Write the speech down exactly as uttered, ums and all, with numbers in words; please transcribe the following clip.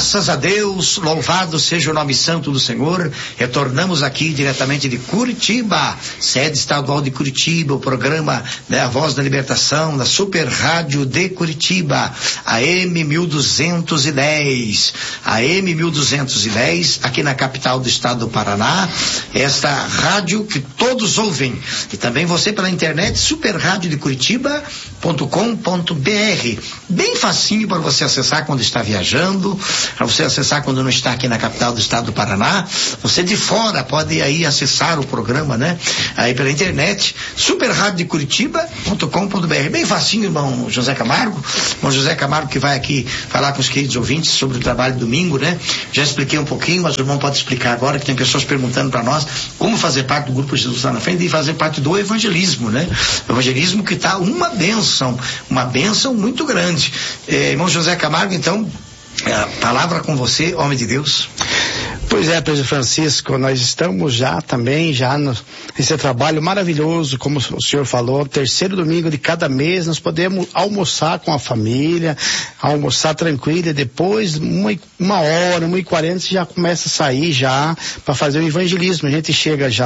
Graças a Deus, louvado seja o nome santo do Senhor. Retornamos aqui diretamente de Curitiba, sede estadual de Curitiba, o programa, né, A Voz da Libertação, da Super Rádio de Curitiba, A M mil duzentos e dez, A M mil duzentos e dez, aqui na capital do estado do Paraná, esta rádio que todos ouvem, e também você pela internet, super rádio de curitiba ponto com ponto b r, bem facinho para você acessar quando está viajando, para você acessar quando não está aqui na capital do estado do Paraná. Você de fora pode aí acessar o programa, né? Aí pela internet, super rádio de curitiba ponto com ponto b r, bem facinho, irmão José Camargo, irmão José Camargo que vai aqui falar com os queridos ouvintes sobre o trabalho domingo, né? Já expliquei um pouquinho, mas o irmão pode explicar agora, que tem pessoas perguntando para nós como fazer parte do grupo Jesus lá na frente e fazer parte do evangelismo, né? O evangelismo que está uma bênção, uma bênção muito grande. Eh, irmão José Camargo, então, a palavra com você, homem de Deus. Pois é, Pedro Francisco, nós estamos já também, já no, nesse trabalho maravilhoso, como o senhor falou, terceiro domingo de cada mês, nós podemos almoçar com a família, almoçar tranquilo, e depois, uma, uma hora, uma e quarenta, já começa a sair já para fazer o evangelismo. A gente chega já